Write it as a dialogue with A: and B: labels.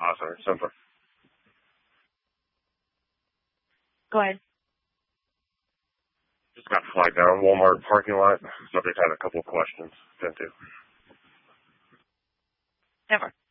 A: Awesome. Super.
B: Go ahead.
A: Just got flagged down Walmart parking lot. Subject had a couple of questions. Sent to.
B: Never.